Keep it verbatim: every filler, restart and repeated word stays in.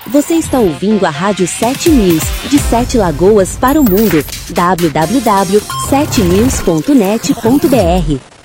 Você está ouvindo a Rádio sete News, de Sete Lagoas para o mundo. w w w ponto sete news ponto net ponto b r